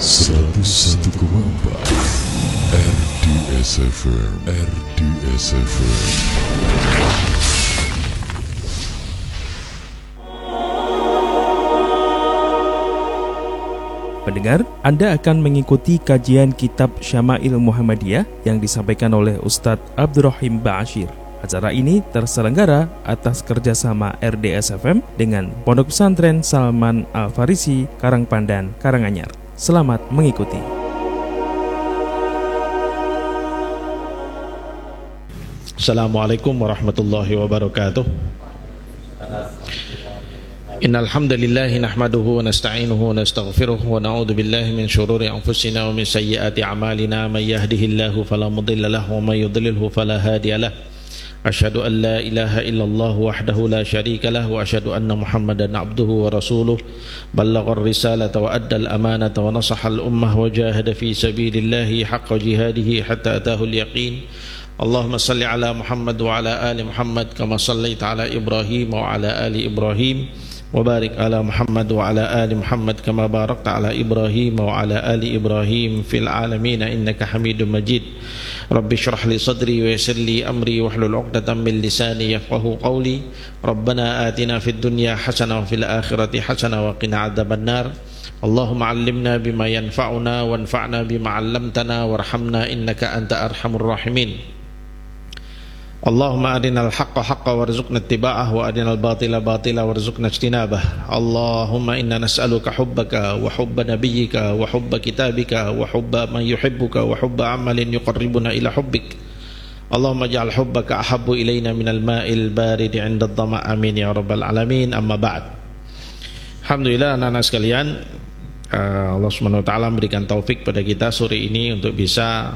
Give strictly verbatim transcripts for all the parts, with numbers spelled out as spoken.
seratus satu koma empat R D S F M R D S F M. Pendengar, Anda akan mengikuti kajian kitab Syama'il Muhammadiyah yang disampaikan oleh Ustadz Abdurrahim Ba'asyir. Acara ini terselenggara atas kerjasama R D S F M dengan Pondok Pesantren Salman Al-Farisi, Karangpandan, Karanganyar. Selamat mengikuti. Assalamualaikum warahmatullahi wabarakatuh. Innal hamdalillah nahmaduhu wa nasta'inuhu wa nastaghfiruh wa na'udzu billahi min shururi anfusina wa min sayyiati a'malina may yahdihillahu fala mudilla lahu wa may yudlilhu fala hadiya lahu. Asyhadu an la ilaha illallah wahdahu la syarika lahu wa asyhadu anna Muhammadan abduhu wa rasuluh ballaghar risalata wa addal amanata wa nasahal ummah wa jahada fi sabilillahi haqqa jihadihi hatta atahul yaqin. Allahumma salli ala Muhammad wa ala ali Muhammad kama sallaita ala Ibrahim wa ala ali Ibrahim wa barik ala Muhammad wa ala ali Muhammad kama barakta ala Ibrahim wa ala ali Ibrahim fil alamin innaka Hamidum Majid. Rabbi shrah li sadri wa yassir li amri wahlul 'uqdatam min lisani yafqahu qawli. Rabbana atina fid dunya hasanah wa fil akhirati hasanah wa qina adzabannar. Allahumma 'allimna bima yanfa'una wanfa'na bima 'allamtana warhamna innaka anta arhamur rahimin. Allahumma arinal haqqa haqqa warzuqna ittiba'ah wa arinal batila batila warzuqna ijtinabah. Allahumma inna nas'aluka hubbaka wa hubba nabiyyika wa hubba kitabika wa hubba man yuhibbuka wa hubba amalin yuqarribuna ila hubbik. Allahumma ja'al hubbaka ahabbu ilayna minal ma'il baridi 'inda ad-dhama'. Amin ya rabbal alamin. Amma ba'd. Alhamdulillah anak-anak sekalian, Allah subhanahu wa ta'ala memberikan taufik pada kita sore ini untuk bisa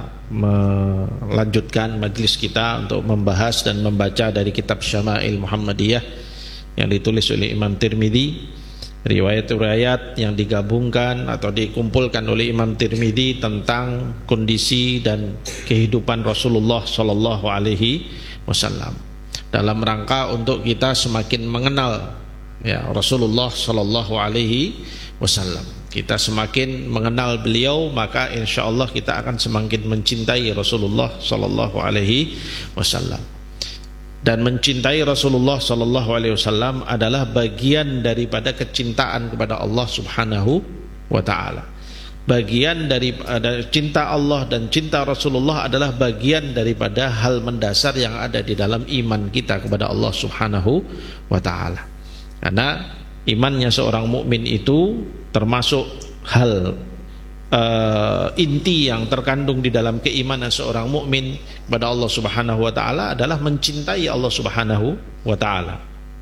melanjutkan majlis kita untuk membahas dan membaca dari kitab Syama'il Muhammadiyah yang ditulis oleh Imam Tirmidzi, riwayat-riwayat yang digabungkan atau dikumpulkan oleh Imam Tirmidzi tentang kondisi dan kehidupan Rasulullah sallallahu alaihi wasallam dalam rangka untuk kita semakin mengenal ya Rasulullah sallallahu alaihi wasallam. Kita semakin mengenal beliau, maka insya Allah kita akan semakin mencintai Rasulullah sallallahu alaihi wasallam. Dan mencintai Rasulullah sallallahu alaihi wasallam adalah bagian daripada kecintaan kepada Allah Subhanahu wa taala. Bagian dari cinta Allah dan cinta Rasulullah adalah bagian daripada hal mendasar yang ada di dalam iman kita kepada Allah Subhanahu wa taala. Karena imannya seorang mukmin itu termasuk hal uh, inti yang terkandung di dalam keimanan seorang mukmin kepada Allah Subhanahu wa taala adalah mencintai Allah Subhanahu wa taala.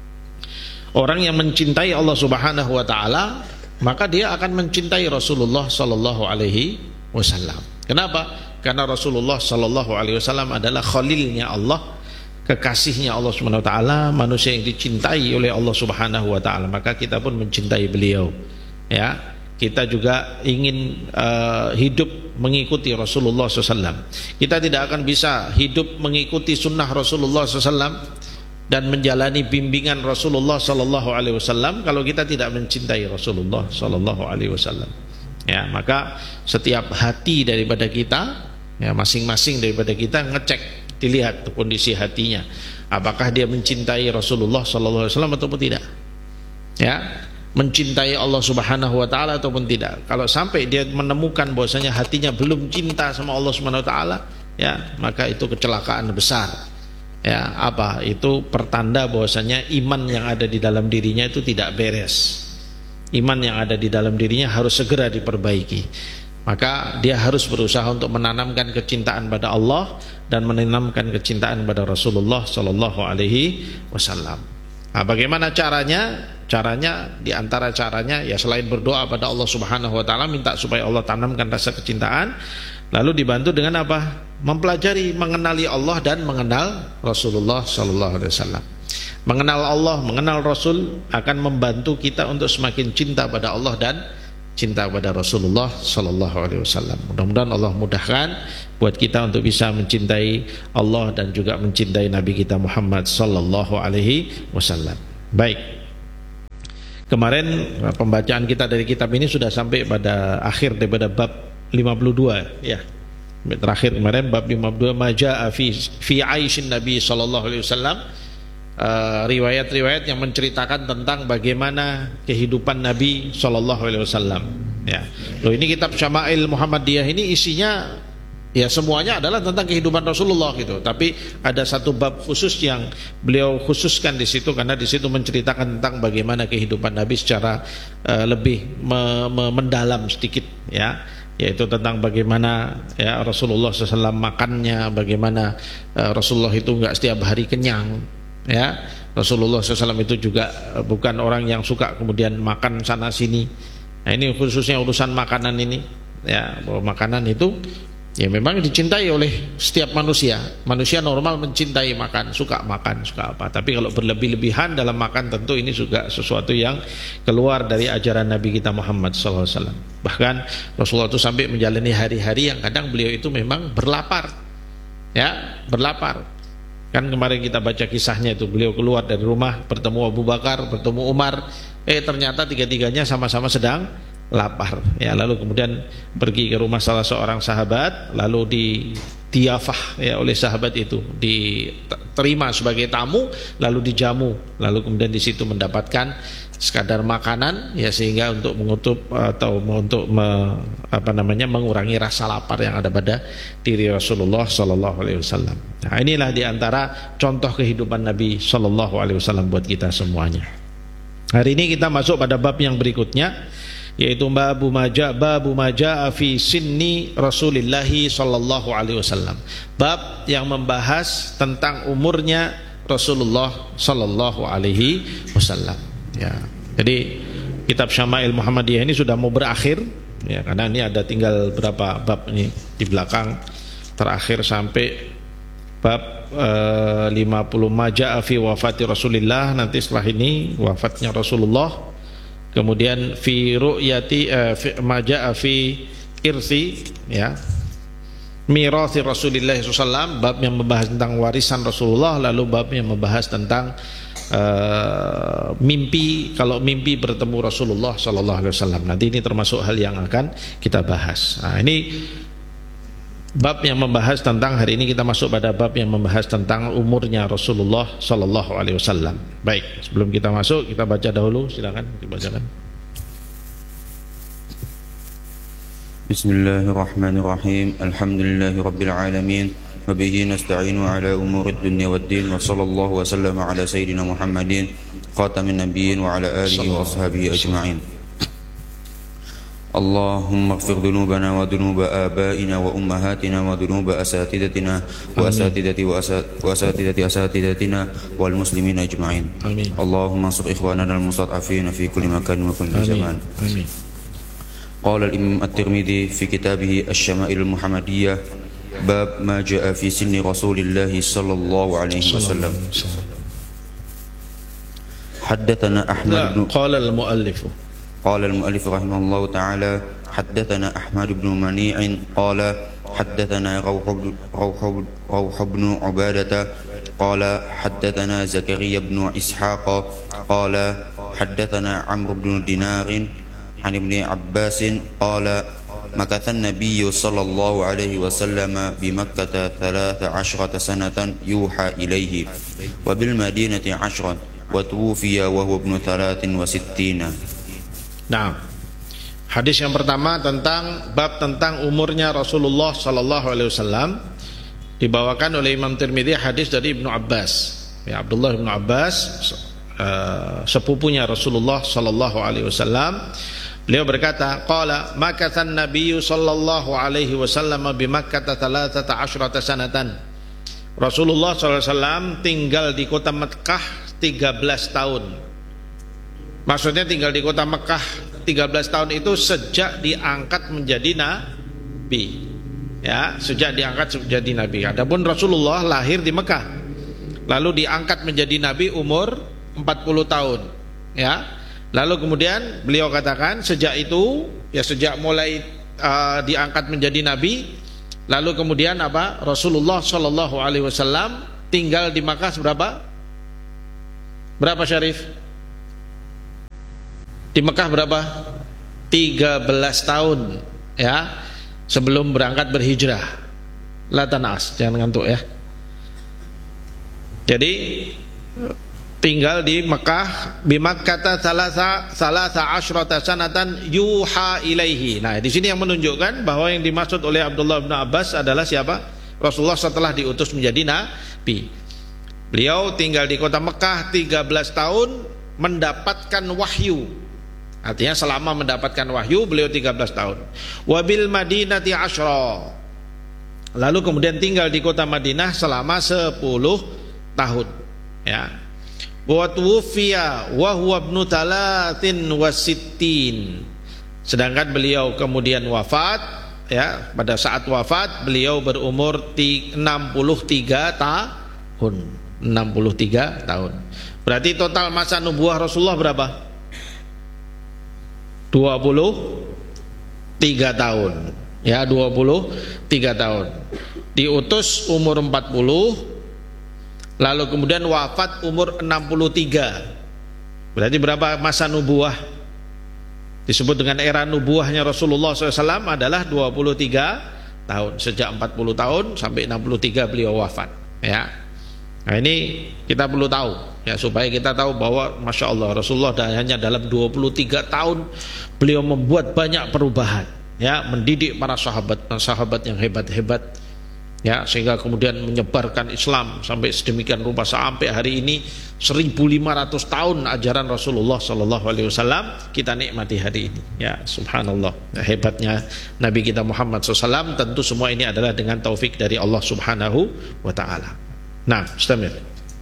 Orang yang mencintai Allah Subhanahu wa taala, maka dia akan mencintai Rasulullah sallallahu alaihi wasallam. Kenapa? Karena Rasulullah sallallahu alaihi wasallam adalah khalilnya Allah, kekasihnya Allah Subhanahu wa taala, manusia yang dicintai oleh Allah Subhanahu wa taala, maka kita pun mencintai beliau. Ya, kita juga ingin uh, hidup mengikuti Rasulullah sallallahu alaihi wasallam. Kita tidak akan bisa hidup mengikuti sunnah Rasulullah sallallahu alaihi wasallam dan menjalani bimbingan Rasulullah sallallahu alaihi wasallam kalau kita tidak mencintai Rasulullah sallallahu alaihi wasallam. Ya, maka setiap hati daripada kita, ya masing-masing daripada kita ngecek, dilihat kondisi hatinya, apakah dia mencintai Rasulullah sallallahu alaihi wasallam ataupun tidak. Ya, mencintai Allah Subhanahu wa taala ataupun tidak. Kalau sampai dia menemukan bahwasanya hatinya belum cinta sama Allah Subhanahu wa taala, ya, maka itu kecelakaan besar. Ya, apa? Itu pertanda bahwasanya iman yang ada di dalam dirinya itu tidak beres. Iman yang ada di dalam dirinya harus segera diperbaiki. Maka dia harus berusaha untuk menanamkan kecintaan pada Allah dan menanamkan kecintaan pada Rasulullah sallallahu alaihi wasallam. Nah, bagaimana caranya? Caranya, diantara caranya ya selain berdoa pada Allah Subhanahu wa taala, minta supaya Allah tanamkan rasa kecintaan, lalu dibantu dengan apa? Mempelajari, mengenali Allah dan mengenal Rasulullah sallallahu alaihi wasallam. Mengenal Allah, mengenal Rasul akan membantu kita untuk semakin cinta pada Allah dan cinta kepada Rasulullah sallallahu alaihi wasallam. Mudah-mudahan Allah mudahkan buat kita untuk bisa mencintai Allah dan juga mencintai Nabi kita Muhammad sallallahu alaihi wasallam. Baik. kemarin pembacaan kita dari kitab ini sudah sampai pada akhir daripada bab lima puluh dua ya. Terakhir kemarin bab lima puluh dua majaa fi fi aisyin Nabi sallallahu alaihi wasallam, uh, riwayat-riwayat yang menceritakan tentang bagaimana kehidupan Nabi sallallahu alaihi wasallam ya. Loh, ini kitab Syama'il Muhammadiyah ini isinya ya semuanya adalah tentang kehidupan Rasulullah gitu. Tapi ada satu bab khusus yang beliau khususkan di situ karena di situ menceritakan tentang bagaimana kehidupan Nabi secara uh, lebih me me mendalam sedikit ya, yaitu tentang bagaimana ya Rasulullah shallallahu alaihi wasallam makannya, bagaimana uh, Rasulullah itu enggak setiap hari kenyang ya. Rasulullah shallallahu alaihi wasallam itu juga uh, bukan orang yang suka kemudian makan sana sini. Nah, ini khususnya urusan makanan ini ya, bahwa makanan itu ya memang dicintai oleh setiap manusia. Manusia normal mencintai makan, suka makan, suka apa. Tapi kalau berlebih-lebihan dalam makan tentu ini juga sesuatu yang keluar dari ajaran Nabi kita Muhammad shallallahu alaihi wasallam. Bahkan Rasulullah itu sampai menjalani hari-hari yang kadang beliau itu memang berlapar ya, berlapar. Kan kemarin kita baca kisahnya itu, beliau keluar dari rumah, bertemu Abu Bakar, bertemu Umar, eh ternyata tiga-tiganya sama-sama sedang lapar ya. Lalu kemudian pergi ke rumah salah seorang sahabat, lalu di diafah ya oleh sahabat itu, diterima sebagai tamu, lalu dijamu, lalu kemudian di situ mendapatkan sekadar makanan ya, sehingga untuk mengutup atau untuk me, apa namanya mengurangi rasa lapar yang ada pada diri Rasulullah sallallahu alaihi wasallam. Nah, inilah diantara contoh kehidupan Nabi sallallahu alaihi wasallam buat kita semuanya. Hari ini kita masuk pada bab yang berikutnya, yaitu babu maja babu maja fi sinni Rasulillah sallallahu alaihi wasallam. Bab yang membahas tentang umurnya Rasulullah sallallahu alaihi wasallam. Ya. Jadi kitab Syama'il Muhammadiyah ini sudah mau berakhir ya, karena ini ada tinggal berapa bab ini di belakang terakhir sampai bab uh, lima puluh maja fi wafati Rasulillah. Nanti setelah ini wafatnya Rasulullah. Kemudian fi ru'yati uh, fi maja'a fi irsi ya, mirasi Rasulullah sallallahu alaihi wasallam, bab yang membahas tentang warisan Rasulullah. Lalu bab yang membahas tentang uh, mimpi, kalau mimpi bertemu Rasulullah sallallahu alaihi wasallam. Nanti ini termasuk hal yang akan kita bahas. Nah, ini bab yang membahas tentang, hari ini kita masuk pada bab yang membahas tentang umurnya Rasulullah sallallahu alaihi wasallam. Baik, sebelum kita masuk kita baca dahulu, silakan dibacakan. Bismillahirrahmanirrahim. Alhamdulillahi rabbil alamin. Wa bihi nasta'inu ala umurid dunya waddin. Wa sallallahu wa sallama ala sayyidina Muhammadin khatamin nabiyyin wa ala alihi wa ashabihi ajma'in. اللهم اغفر ذنوبنا وذنوب آبائنا وأمهاتنا وذنوب أساتذتنا وأساتذة وأساتذة أساتذتنا والمسلمين أجمعين. اللهم انصر إخواننا المستضعفين في كل مكان وكل زمان. قال الإمام الترمذي في كتابه الشمائل المحمدية باب ما جاء في سن رسول الله صلى الله عليه وسلم. حدثنا أحمد بن قال المؤلف قال المؤلف رحمه الله تعالى حدثنا أحمد بن منيع قال حدثنا روح روح روح بن عبادة قال حدثنا زكريا بن إسحاق قال حدثنا عمرو بن دينار عن ابن عباس قال مكث النبي صلى الله عليه وسلم بمكة ثلاث عشرة سنة يوحى إليه وبالمدينة عشرا وتوفي وهو ابن ثلاث وستين. Nah, hadis yang pertama tentang bab tentang umurnya Rasulullah sallallahu alaihi wasallam dibawakan oleh Imam Tirmidzi, hadis dari Ibnu Abbas. Ya, Abdullah bin Abbas, uh, sepupunya Rasulullah sallallahu alaihi wasallam. Beliau berkata, qala makathan nabiyyu sallallahu alaihi wasallam bi Makkah thalathata asyrata sanatan. Rasulullah sallallahu alaihi wasallam tinggal di kota Mekah tiga belas tahun. Maksudnya tinggal di kota Mekah tiga belas tahun itu sejak diangkat menjadi nabi. Ya, sejak diangkat menjadi nabi. Adapun Rasulullah lahir di Mekah, lalu diangkat menjadi nabi umur empat puluh tahun. Ya. Lalu kemudian beliau katakan sejak itu, ya sejak mulai uh, diangkat menjadi nabi, lalu kemudian apa? Rasulullah sallallahu alaihi wasallam tinggal di Mekah berapa? Berapa Syarif? Di Mekah berapa? tiga belas tahun ya, sebelum berangkat berhijrah. La tanas, jangan ngantuk ya. Jadi tinggal di Mekah, bi Makkah salasa salasa asyrata sanatan yuha ilaihi. Nah, di sini yang menunjukkan bahwa yang dimaksud oleh Abdullah bin Abbas adalah siapa? Rasulullah setelah diutus menjadi nabi. Beliau tinggal di kota Mekah tiga belas tahun mendapatkan wahyu. Artinya selama mendapatkan wahyu beliau tiga belas tahun. Wabil Madinati asyra. Lalu kemudian tinggal di kota Madinah selama sepuluh tahun. Ya. Wa tuwfiya wa huwa ibnu talatin wa sittin. Sedangkan beliau kemudian wafat, ya, pada saat wafat beliau berumur enam puluh tiga tahun. enam puluh tiga tahun. Berarti total masa nubuah Rasulullah berapa? dua puluh tiga tahun. Ya, dua puluh tiga tahun. Diutus umur empat puluh, lalu kemudian wafat umur enam puluh tiga. Berarti berapa masa nubuah? Disebut dengan era nubuahnya Rasulullah shallallahu alaihi wasallam adalah dua puluh tiga tahun. Sejak empat puluh tahun sampai enam puluh tiga beliau wafat. Ya. Nah, ini kita perlu tahu, ya, supaya kita tahu bahwa Masya Allah Rasulullah hanya dalam dua puluh tiga tahun beliau membuat banyak perubahan, ya, mendidik para sahabat sahabat yang hebat-hebat, ya, sehingga kemudian menyebarkan Islam sampai sedemikian rupa sampai hari ini seribu lima ratus tahun ajaran Rasulullah Shallallahu Alaihi Wasallam kita nikmati hari ini, ya, subhanallah, ya, hebatnya Nabi kita Muhammad shallallahu alaihi wasallam. Tentu semua ini adalah dengan taufik dari Allah Subhanahu wa Ta'ala. Nah, istamir.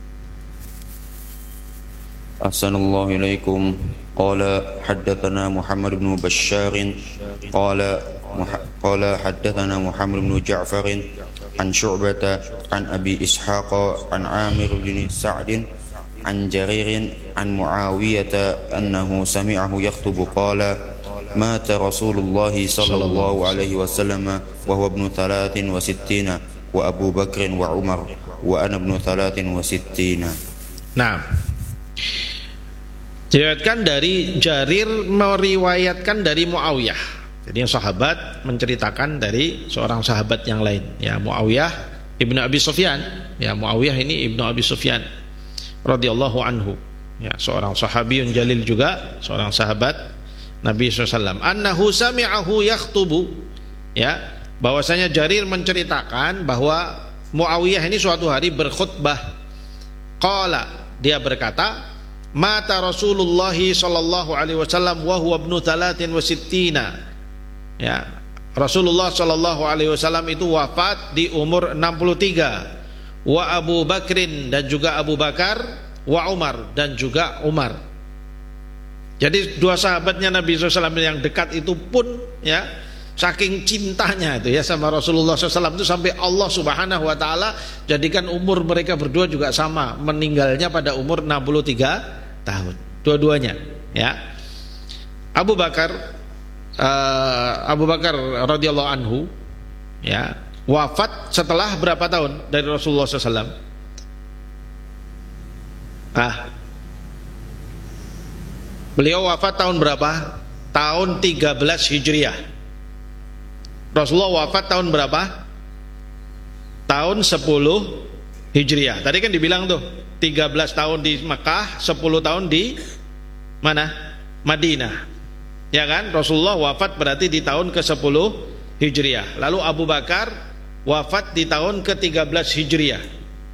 Assalamualaikum ilaikum. Qala haddatsana Muhammad bin Bashar qala qala haddatsana Muhammad bin Ja'far an Syu'bah an Abi Ishaq an Amir bin Sa'd an Jarir an Muawiyah annahu sami'ahu yakhthubu qala mata Rasulullah sallallahu alaihi wasallam wa huwa ibn thalathin wa sittina wa Abu Bakr wa Umar wa ana ibnu thalathin wa sittina. Nah, diriwayatkan dari Jarir meriwayatkan dari Muawiyah. Jadi yang sahabat menceritakan dari seorang sahabat yang lain, ya, Muawiyah ibnu Abi Sufyan. Ya, Muawiyah ini ibnu Abi Sufyan radhiyallahu anhu, ya, seorang sahabiyun jalil juga, seorang sahabat Nabi shallallahu alaihi wasallam. Annahu sami'ahu yakhtubu, ya, bahwasanya Jarir menceritakan bahwa Muawiyah ini suatu hari berkhutbah. Qala, dia berkata, mata Rasulullah sallallahu alaihi wasallam wa huwa ibnu thalathin wa sittina. Ya, Rasulullah sallallahu alaihi wasallam itu wafat di umur enam puluh tiga. Wa Abu Bakrin, dan juga Abu Bakar, wa Umar, dan juga Umar. Jadi dua sahabatnya Nabi shallallahu alaihi wasallam yang dekat itu pun, ya, saking cintanya itu, ya, sama Rasulullah shallallahu alaihi wasallam itu sampai Allah Subhanahu wa Ta'ala jadikan umur mereka berdua juga sama, meninggalnya pada umur enam puluh tiga tahun dua-duanya, ya. Abu Bakar uh, Abu Bakar radhiyallahu anhu, ya, wafat setelah berapa tahun dari Rasulullah shallallahu alaihi wasallam? Ah, beliau wafat tahun berapa? Tahun tiga belas Hijriah. Rasulullah wafat tahun berapa? Tahun sepuluh Hijriah. Tadi kan dibilang tuh tiga belas tahun di Mekah, sepuluh tahun di mana? Madinah. Ya kan? Rasulullah wafat berarti di tahun ke sepuluh Hijriah. Lalu Abu Bakar wafat di tahun ke tiga belas Hijriah.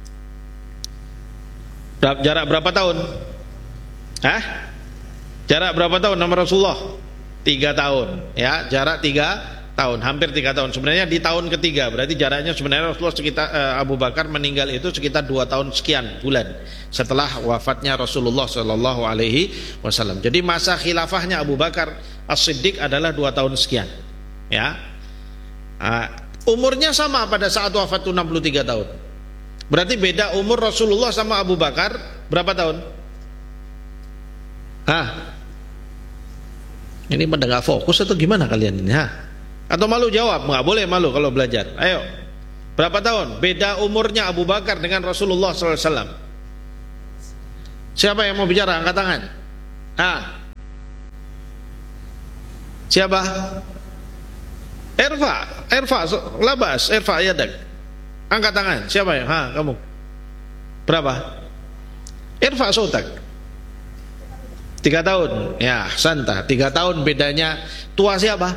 Jarak berapa tahun? Hah? Jarak berapa tahun sama Rasulullah? Tiga tahun, ya, jarak tiga tahun, hampir tiga tahun. Sebenarnya di tahun ketiga, berarti jaraknya sebenarnya Rasulullah sekitar eh, Abu Bakar meninggal itu sekitar dua tahun sekian bulan setelah wafatnya Rasulullah Shallallahu Alaihi Wasallam. Jadi masa khilafahnya Abu Bakar As-Siddiq adalah dua tahun sekian, ya. Uh, umurnya sama pada saat wafat itu enam puluh tiga tahun. Berarti beda umur Rasulullah sama Abu Bakar berapa tahun? Hah? Ini pada nggak fokus atau gimana kalian ini? Hah? Atau malu jawab? Nggak boleh malu kalau belajar. Ayo, berapa tahun beda umurnya Abu Bakar dengan Rasulullah shallallahu alaihi wasallam? Siapa yang mau bicara? Angkat tangan. Ah, Siapa? Irfa, Irfa, labas, Irfa yadak. Angkat tangan. Siapa ya? Ha, kamu. Berapa? Irfa sautak. Tiga tahun. Ya, santa. Tiga tahun bedanya. Tua siapa?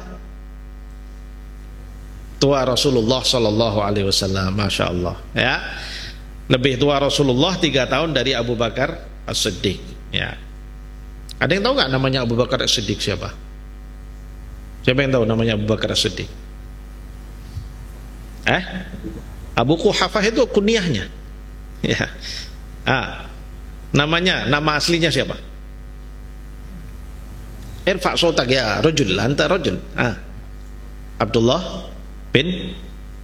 Tua Rasulullah Sallallahu Alaihi Wasallam. Masya Allah. Ya, lebih tua Rasulullah tiga tahun dari Abu Bakar As-Siddiq. Ya. Ada yang tahu nggak namanya Abu Bakar As-Siddiq siapa? Siapa yang tahu namanya Abu Bakar As-Siddiq? Eh? Abu Quhafah itu kunyahnya. Ya. Ah. Namanya, nama aslinya siapa? Irfa sotak ya, rajul, anta rajul. Ah. Abdullah bin,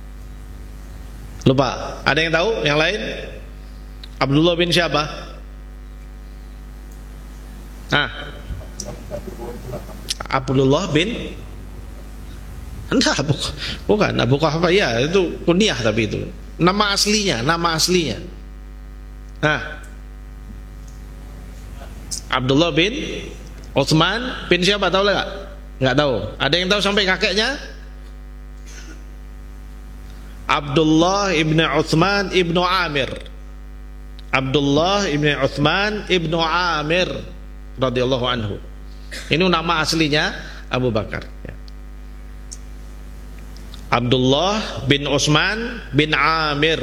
lupa. Ada yang tahu? Yang lain? Abdullah bin siapa? Ah. Abdullah bin, entah, bukan Abu Quhafah, ya itu kunyah, tapi itu nama aslinya, nama aslinya. Nah, Abdullah bin Utsman bin siapa, tahu nggak? Nggak tahu. Ada yang tahu sampai kakeknya? Abdullah ibn Utsman ibnu Amir. Abdullah ibn Utsman ibnu Amir radhiyallahu anhu. Ini nama aslinya Abu Bakar. Abdullah bin Utsman bin Amir.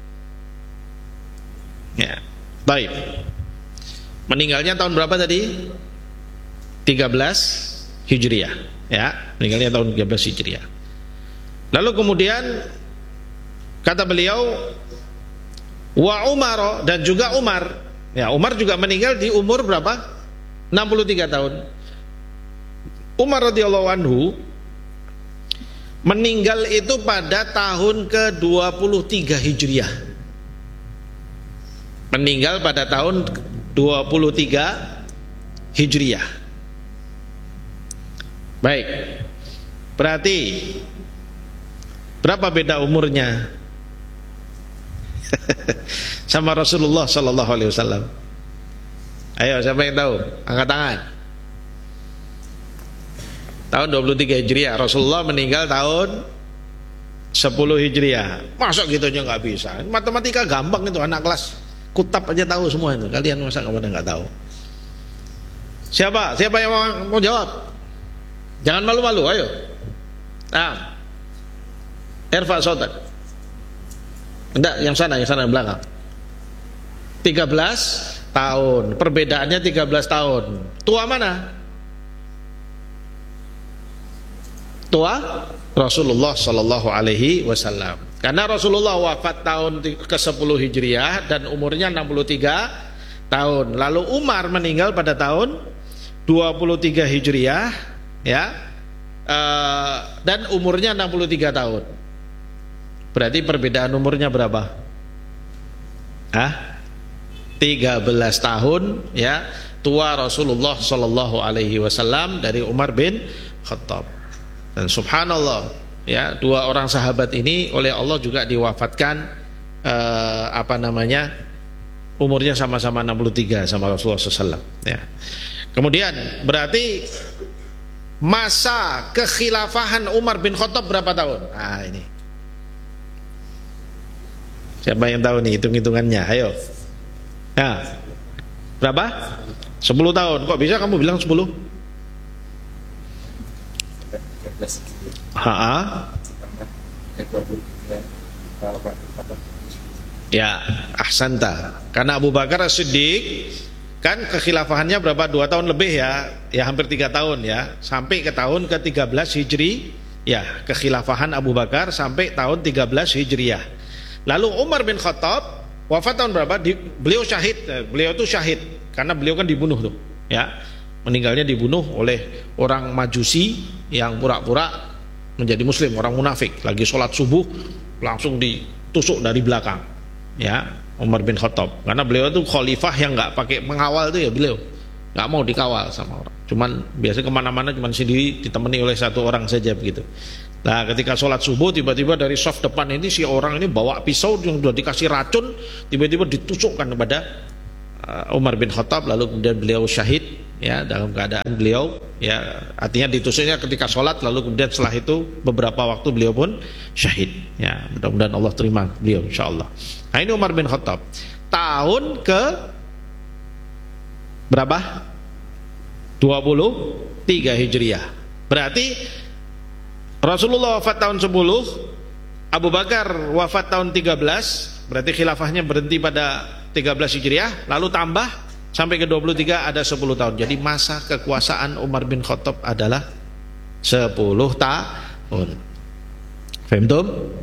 Ya, baik. Meninggalnya tahun berapa tadi? tiga belas Hijriah. Ya, meninggalnya tahun tiga belas Hijriah. Lalu kemudian kata beliau, wa Umar, dan juga Umar. Ya, Umar juga meninggal di umur berapa? enam puluh tiga tahun. Umar radhiyallahu anhu meninggal itu pada tahun ke dua puluh tiga Hijriah. Meninggal pada tahun dua puluh tiga Hijriah. Baik. Berarti berapa beda umurnya sama Rasulullah sallallahu alaihi wasallam? Ayo, siapa yang tahu? Angkat tangan. Tahun dua puluh tiga Hijriah. Rasulullah meninggal tahun sepuluh Hijriah. Masa gitu aja nggak bisa? Matematika gampang itu, anak kelas kutab aja tahu semua itu. Kalian masa nggak pada nggak tahu? Siapa? Siapa yang mau, mau jawab? Jangan malu-malu, ayo. Nah, Irfa Sotak. Enggak, yang sana, yang sana yang belakang. tiga belas tahun. Perbedaannya tiga belas tahun. Tua mana? Tua Rasulullah sallallahu alaihi wasallam. Karena Rasulullah wafat tahun ke sepuluh Hijriah dan umurnya enam puluh tiga tahun. Lalu Umar meninggal pada tahun dua puluh tiga Hijriah, ya. Uh, dan umurnya enam puluh tiga tahun. Berarti perbedaan umurnya berapa? Hah? tiga belas tahun, ya. Tua Rasulullah sallallahu alaihi wasallam dari Umar bin Khattab. Dan subhanallah, ya, dua orang sahabat ini oleh Allah juga diwafatkan eh, apa namanya, umurnya sama-sama enam puluh tiga sama Rasulullah sallallahu alaihi wasallam, ya. Kemudian berarti masa kekhilafahan Umar bin Khattab berapa tahun? Nah, ini siapa yang tahu nih hitung-hitungannya? Ayo. Nah, berapa? sepuluh tahun. Kok bisa kamu bilang sepuluh? Ha-ha. Ya, ahsanta. Karena Abu Bakar As-Siddiq kan kekhilafahannya berapa? Dua tahun lebih, ya. Ya hampir tiga tahun, ya. Sampai ke tahun ke tiga belas Hijri. Ya, kekhilafahan Abu Bakar sampai tahun tiga belas Hijriah. Lalu Umar bin Khattab wafat tahun berapa? Di, beliau syahid. Beliau itu syahid karena beliau kan dibunuh tuh, ya. Meninggalnya dibunuh oleh orang Majusi yang pura-pura menjadi muslim, orang munafik. Lagi sholat subuh langsung ditusuk dari belakang, ya, Umar bin Khattab. Karena beliau itu khalifah yang nggak pakai pengawal itu, ya, beliau nggak mau dikawal sama orang. Cuman biasa kemana-mana cuman sendiri ditemani oleh satu orang saja begitu. Nah, ketika sholat subuh tiba-tiba dari saf depan ini si orang ini bawa pisau yang sudah dikasih racun, tiba-tiba ditusukkan kepada uh, Umar bin Khattab, lalu kemudian beliau syahid ya, dalam keadaan beliau ya, artinya ditusuknya ketika sholat, lalu kemudian setelah itu beberapa waktu beliau pun syahid ya. Mudah-mudahan Allah terima beliau insyaallah. Nah, ini Umar bin Khattab tahun ke berapa? dua puluh tiga Hijriah. Berarti Rasulullah wafat tahun sepuluh, Abu Bakar wafat tahun tiga belas, berarti khilafahnya berhenti pada tiga belas Hijriah, lalu tambah sampai ke dua puluh tiga ada sepuluh tahun. Jadi masa kekuasaan Umar bin Khattab adalah sepuluh tahun. Faham?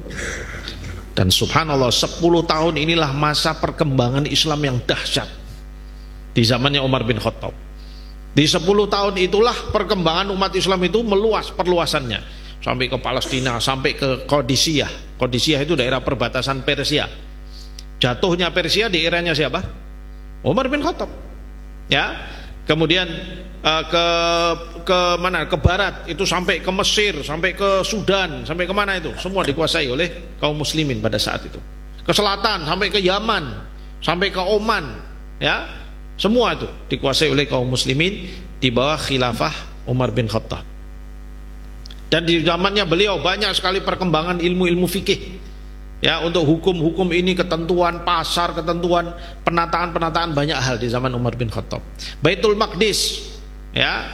Dan subhanallah, sepuluh tahun inilah masa perkembangan Islam yang dahsyat di zamannya Umar bin Khattab. Di sepuluh tahun itulah perkembangan umat Islam itu meluas perluasannya sampai ke Palestina, sampai ke Qadisiyah. Qadisiyah itu daerah perbatasan Persia. Jatuhnya Persia di eranya siapa? Umar bin Khattab. Ya. Kemudian uh, ke ke mana? Ke barat itu sampai ke Mesir, sampai ke Sudan, sampai ke mana itu? Semua dikuasai oleh kaum muslimin pada saat itu. Ke selatan sampai ke Yaman, sampai ke Oman, ya. Semua itu dikuasai oleh kaum muslimin di bawah khilafah Umar bin Khattab. Dan di zamannya beliau banyak sekali perkembangan ilmu-ilmu fikih. Ya, untuk hukum-hukum ini, ketentuan pasar, ketentuan penataan-penataan, banyak hal di zaman Umar bin Khattab. Baitul Maqdis ya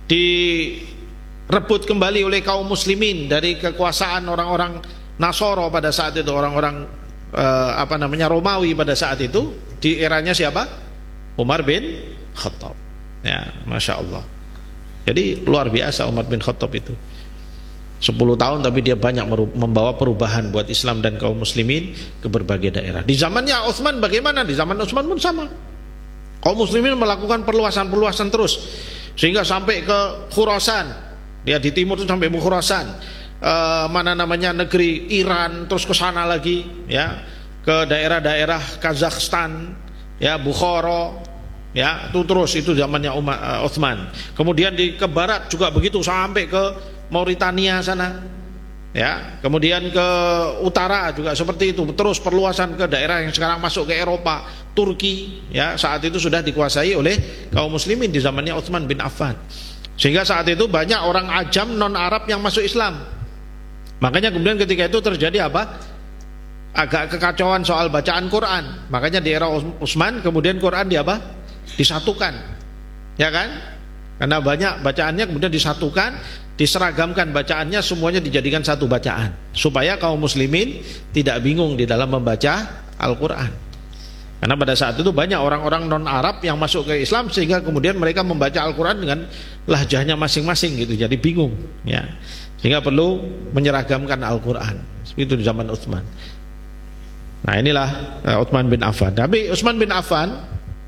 direbut kembali oleh kaum muslimin dari kekuasaan orang-orang Nasoro pada saat itu, orang-orang eh, apa namanya Romawi pada saat itu, di eranya siapa? Umar bin Khattab. Ya, Masya Allah. Jadi luar biasa Umar bin Khattab itu. sepuluh tahun tapi dia banyak membawa perubahan buat Islam dan kaum muslimin ke berbagai daerah. Di zamannya Utsman bagaimana? Di zaman Utsman pun sama. Kaum muslimin melakukan perluasan-perluasan terus sehingga sampai ke Khurasan. Dia di timur itu sampai ke Khurasan. E, mana namanya negeri Iran, terus ke sana lagi ya, ke daerah-daerah Kazakhstan, ya, Bukhara, ya, itu terus itu zamannya Umar, uh, Utsman. Kemudian di ke barat juga begitu sampai ke Mauritania sana, ya. Kemudian ke utara juga seperti itu, terus perluasan ke daerah yang sekarang masuk ke Eropa, Turki, ya, saat itu sudah dikuasai oleh kaum muslimin di zamannya Utsman bin Affan. Sehingga saat itu banyak orang ajam non Arab yang masuk Islam. Makanya kemudian ketika itu terjadi apa? Agak kekacauan soal bacaan Quran. Makanya di era Utsman kemudian Quran di apa? Disatukan. Ya kan? Karena banyak bacaannya kemudian disatukan, diseragamkan bacaannya, semuanya dijadikan satu bacaan supaya kaum muslimin tidak bingung di dalam membaca Al-Qur'an. Karena pada saat itu banyak orang-orang non-Arab yang masuk ke Islam sehingga kemudian mereka membaca Al-Qur'an dengan lahjahnya masing-masing gitu, jadi bingung, ya. Sehingga perlu menyeragamkan Al-Qur'an. Itu di zaman Utsman. Nah, inilah uh, Utsman bin Affan. Tapi Utsman bin Affan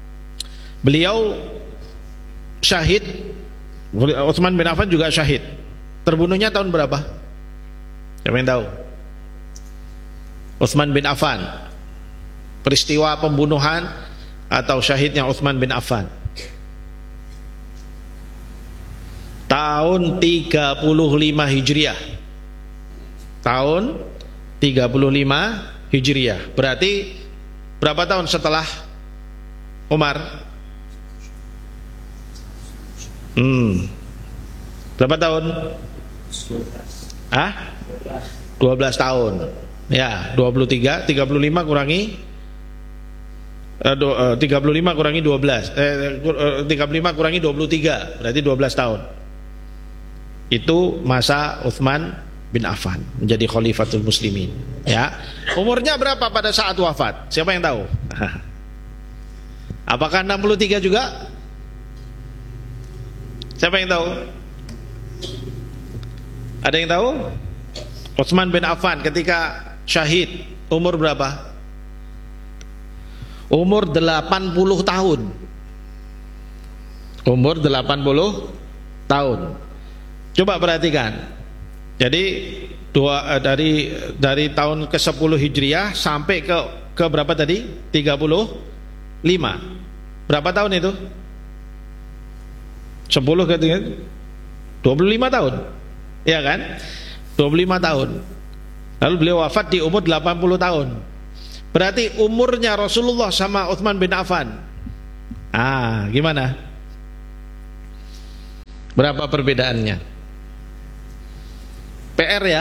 beliau syahid. Utsman bin Affan juga syahid. Terbunuhnya tahun berapa? Siapa yang tahu? Utsman bin Affan. Peristiwa pembunuhan atau syahidnya Utsman bin Affan. Tahun tiga puluh lima Hijriah. Tahun tiga puluh lima Hijriah. Berarti berapa tahun setelah Umar? Hmm. Berapa tahun? Ah? dua belas tahun. Ya, dua puluh tiga, tiga puluh lima kurangi uh, do, uh, tiga puluh lima kurangi dua belas. Eh, uh, tiga puluh lima kurangi dua puluh tiga, berarti dua belas tahun. Itu masa Utsman bin Affan menjadi khalifatul muslimin, ya. Umurnya berapa pada saat wafat? Siapa yang tahu? Apakah enam puluh tiga juga? Siapa yang tahu? Ada yang tahu? Utsman bin Affan ketika syahid umur berapa? Umur delapan puluh tahun. Umur delapan puluh tahun. Coba perhatikan. Jadi dua dari dari tahun ke sepuluh Hijriah sampai ke ke berapa tadi? tiga puluh lima. Berapa tahun itu? sepuluh ke dua puluh lima tahun. Ya kan? dua puluh lima tahun. Lalu beliau wafat di umur delapan puluh tahun. Berarti umurnya Rasulullah sama Utsman bin Affan. Ah, gimana? Berapa perbedaannya? P R ya.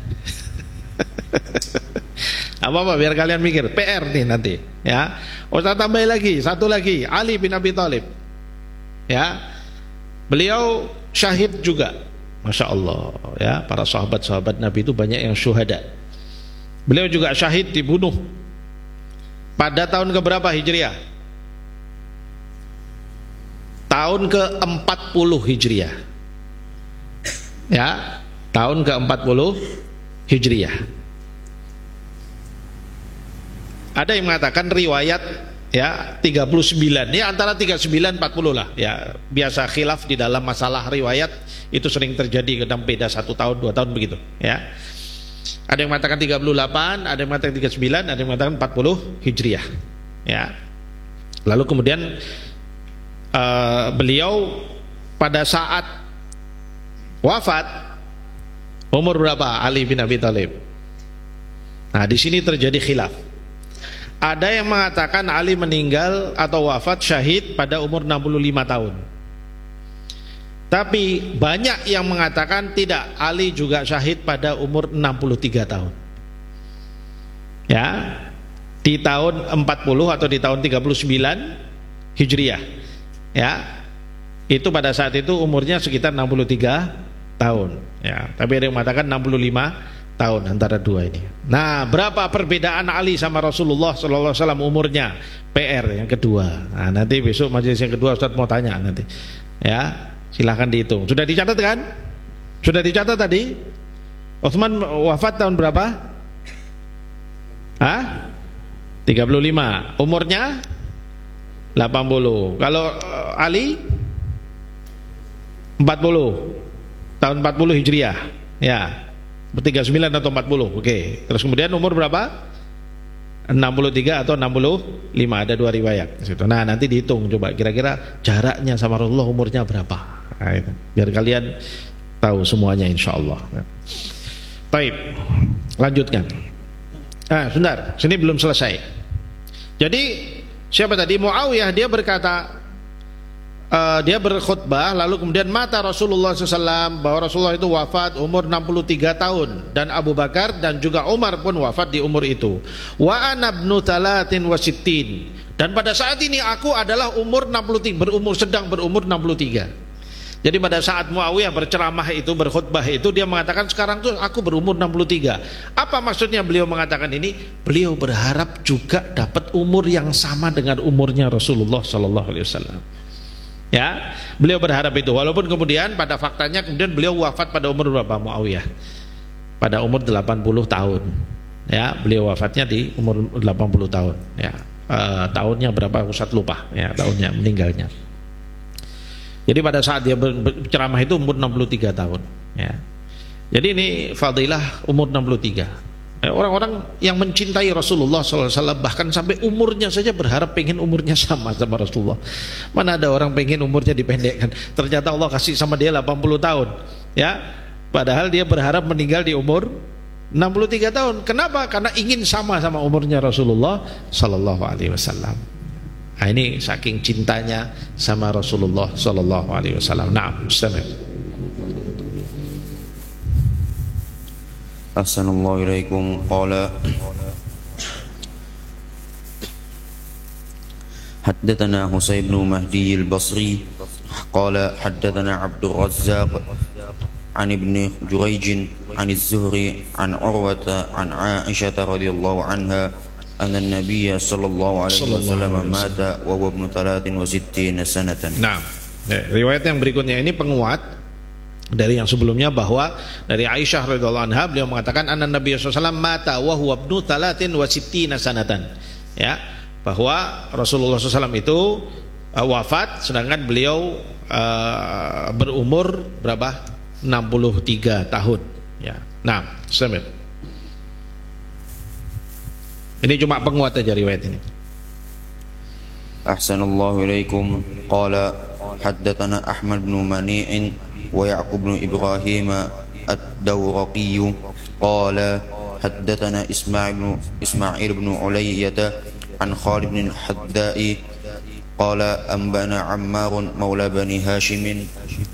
Apa-apa biar kalian mikir, P R nih nanti, ya. Ustaz tambah lagi, satu lagi, Ali bin Abi Thalib. Ya. Beliau syahid juga. Masya Allah, ya, para sahabat-sahabat Nabi itu banyak yang syuhada. Beliau juga syahid, dibunuh pada tahun keberapa Hijriah? Tahun ke empat puluh Hijriah. Ya, tahun ke empat puluh Hijriah. Ada yang mengatakan riwayat ya tiga puluh sembilan, ya antara tiga puluh sembilan empat puluh lah. Ya, biasa khilaf di dalam masalah riwayat itu sering terjadi, kadang beda satu tahun dua tahun begitu, ya. Ada yang mengatakan tiga puluh delapan, ada yang mengatakan tiga puluh sembilan, ada yang mengatakan empat puluh Hijriah. Ya. Lalu kemudian uh, beliau pada saat wafat umur berapa Ali bin Abi Thalib? Nah, di sini terjadi khilaf. Ada yang mengatakan Ali meninggal atau wafat syahid pada umur enam puluh lima tahun. Tapi banyak yang mengatakan tidak, Ali juga syahid pada umur enam puluh tiga tahun. Ya, di tahun empat puluh atau di tahun tiga puluh sembilan Hijriah. Ya. Itu pada saat itu umurnya sekitar enam puluh tiga tahun, ya. Tapi ada yang mengatakan enam puluh lima tahun antara dua ini. Nah, berapa perbedaan Ali sama Rasulullah sallallahu alaihi wasallam umurnya? P R yang kedua. Nah, nanti besok majelis yang kedua Ustaz mau tanya nanti. Ya. Silahkan dihitung. Sudah dicatat kan? Sudah dicatat tadi? Utsman wafat tahun berapa? Hah? tiga puluh lima. Umurnya delapan puluh. Kalau uh, Ali empat puluh. Tahun empat puluh Hijriah. Ya. tiga puluh sembilan atau empat puluh. Oke. Terus kemudian umur berapa? enam puluh tiga atau enam puluh lima, ada dua riwayat. Nah, nanti dihitung coba kira-kira jaraknya sama Rasulullah umurnya berapa. Nah, itu. Biar kalian tahu semuanya insyaallah. Baik. Lanjutkan. Ah, sebentar. Sini belum selesai. Jadi siapa tadi? Muawiyah, dia berkata, uh, dia berkhutbah lalu kemudian mata Rasulullah shallallahu alaihi wasallam bahwa Rasulullah itu wafat umur enam puluh tiga tahun dan Abu Bakar dan juga Umar pun wafat di umur itu. Wa ana ibnu talatin wa sittin, dan pada saat ini aku adalah umur enam puluh tiga, berumur sedang berumur enam puluh tiga. Jadi pada saat Muawiyah berceramah itu, berkhutbah itu, dia mengatakan sekarang tuh aku berumur enam puluh tiga. Apa maksudnya beliau mengatakan ini? Beliau berharap juga dapat umur yang sama dengan umurnya Rasulullah sallallahu alaihi wasallam. Ya, beliau berharap itu. Walaupun kemudian pada faktanya kemudian beliau wafat pada umur berapa Muawiyah? Pada umur delapan puluh tahun. Ya, beliau wafatnya di umur delapan puluh tahun. Ya, uh, tahunnya berapa Ustaz lupa. Ya, tahunnya meninggalnya. Jadi pada saat dia berceramah itu umur enam puluh tiga tahun. Ya. Jadi ini fadilah umur enam puluh tiga. Orang-orang yang mencintai Rasulullah shallallahu alaihi wasallam bahkan sampai umurnya saja berharap pengen umurnya sama sama Rasulullah. Mana ada orang pengen umurnya dipendekkan? Ternyata Allah kasih sama dia delapan puluh tahun. Ya, padahal dia berharap meninggal di umur enam puluh tiga tahun. Kenapa? Karena ingin sama sama umurnya Rasulullah shallallahu alaihi wasallam. Nah, ini saking cintanya sama Rasulullah shallallahu alaihi wasallam. Nah, Ustaz. Assalamualaikum ilaikum qala haddatsana Husayn bin Mahdi al-Basri qala haddatsana Abdul Razzaq an ibn Jurayj an az-Zuhri an Urwata an Aisyah radhiyallahu anha anna an-nabiy sallallahu alaihi wasallam mata wa huwa ibn thalathin wa sittina sanatan. Nah, riwayat yang berikutnya ini penguat dari yang sebelumnya, bahwa dari Aisyah radhiyallahu anha beliau mengatakan anna Nabi sallallahu alaihi wasallam mata wa huwa ibnu talatin wa sittina sanatan. Ya, bahwa Rasulullah sallallahu alaihi wasallam itu uh, wafat sedangkan beliau uh, berumur berapa? enam puluh tiga tahun. Ya. Nah, sampai. Ini cuma penguat aja riwayat ini. Ahsanallahu ilaikum qala haddatsana Ahmad bin Mani'in ويعقوب بن إبراهيم الدورقي قال حدثنا إسماعيل بن إسماعيل بن علية عن خالد بن الحذاء قال أنبأنا عمار مولى بني هاشم